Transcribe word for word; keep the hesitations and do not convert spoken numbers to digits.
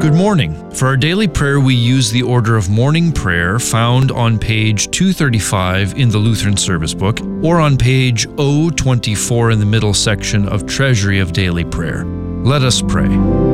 Good morning. For our daily prayer, we use the order of morning prayer found on page two thirty-five in the Lutheran Service Book, or on page zero twenty-four in the middle section of Treasury of Daily Prayer. Let us pray.